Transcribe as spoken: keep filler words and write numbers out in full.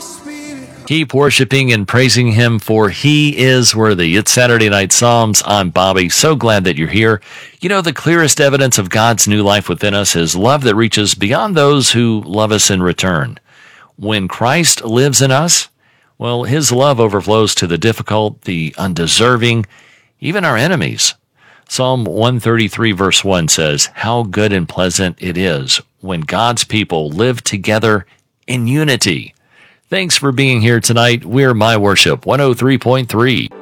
Keep worshiping and praising Him, for He is worthy. It's Saturday Night Psalms. I'm Bobby. So glad that you're here. You know, the clearest evidence of God's new life within us is love that reaches beyond those who love us in return. When Christ lives in us, well, His love overflows to the difficult, the undeserving, even our enemies. Psalm one thirty-three verse one says, "How good and pleasant it is when God's people live together in unity." Thanks for being here tonight. We're My Worship one oh three point three.